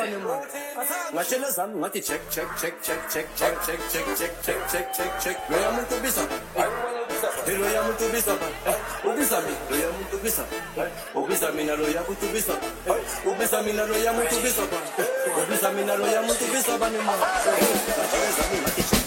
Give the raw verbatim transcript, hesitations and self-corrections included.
anymore. Ngashela zami ngathi check check check check check check check check check check check check check. Loya muntu bisa. Loya muntu bisa. Ubisa mi. Loya muntu bisa. Ubisa mina loya muntu bisa. Ubisa mina loya muntu bisa. Ubisa mina loya muntu bisa anymore. Ngashela zami ngathi check